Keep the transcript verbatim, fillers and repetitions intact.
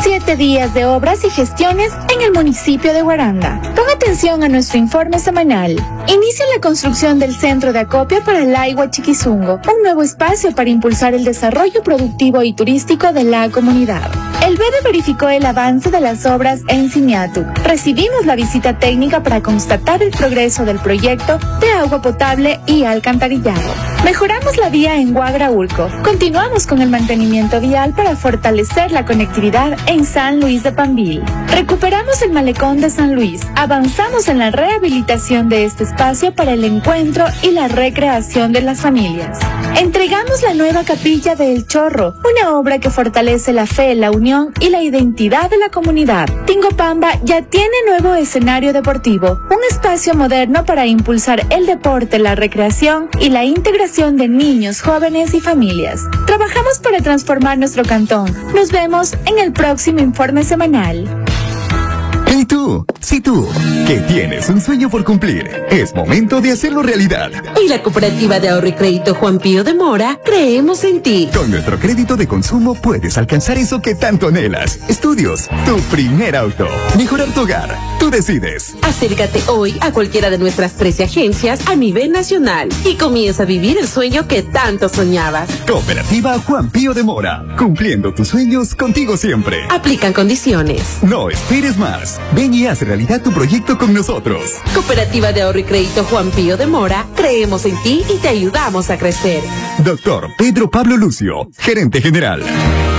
Siete días de obras y gestiones en el municipio de Guaranda. Pon atención a nuestro informe semanal. Inicia la construcción del centro de acopio para Laigua Chiquizungo, un nuevo espacio para impulsar el desarrollo productivo y turístico de la comunidad. El B E D verificó el avance de las obras en Siniatu. Recibimos la visita técnica para constatar el progreso del proyecto de agua potable y alcantarillado. Mejoramos la vía en Guagraulco. Continuamos con el mantenimiento vial para fortalecer la conectividad en San Luis de Pambil. Recuperamos el malecón de San Luis. Avanzamos en la rehabilitación de este espacio para el encuentro y la recreación de las familias. Entregamos la nueva capilla de El Chorro, una obra que fortalece la fe, la unión y la identidad de la comunidad. Tingopamba ya tiene nuevo escenario deportivo, un espacio moderno para impulsar el deporte, la recreación y la integración de niños, jóvenes y familias. Trabajamos para transformar nuestro cantón. Nos vemos en el próximo informe semanal. ¿Y tú? Si tú, que tienes un sueño por cumplir, es momento de hacerlo realidad. Y la Cooperativa de Ahorro y Crédito Juan Pío de Mora, creemos en ti. Con nuestro crédito de consumo puedes alcanzar eso que tanto anhelas. Estudios, tu primer auto, mejorar tu hogar, tú decides. Acércate hoy a cualquiera de nuestras trece agencias a nivel nacional y comienza a vivir el sueño que tanto soñabas. Cooperativa Juan Pío de Mora, cumpliendo tus sueños contigo siempre. Aplican condiciones. No esperes más. Ven y haz realidad tu proyecto con nosotros. Cooperativa de Ahorro y Crédito Juan Pío de Mora, creemos en ti y te ayudamos a crecer. Doctor Pedro Pablo Lucio, gerente general.